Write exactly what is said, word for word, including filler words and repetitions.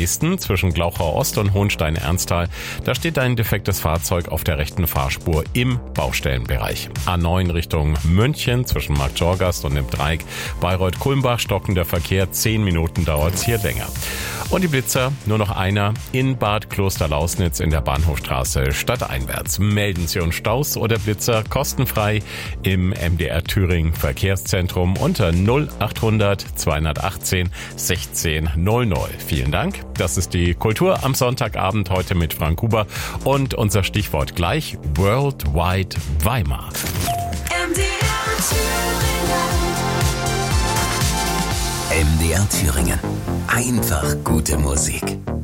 Dresden zwischen Glauchau Ost und Hohenstein-Ernsthal. Da steht ein defektes Fahrzeug auf der rechten Fahrspur im Baustellenbereich. A neun Richtung München zwischen Marktjorgast und dem Dreieck Bayreuth-Kulmbach stockender Verkehr. Zehn Minuten dauert's hier länger. Und die Blitzer, nur noch einer in Bad Klosterlausnitz in der Bahnhofstraße stadteinwärts. Melden Sie uns Staus oder Blitzer kostenfrei im M D R Thüringen Verkehrszentrum unter null achthundert zweihundertachtzehn sechzehn null null. Vielen Dank. Das ist die Kultur am Sonntagabend heute mit Frank Huber und unser Stichwort gleich Worldwide Weimar. M D R Thüringen. M D R Thüringen. Einfach gute Musik.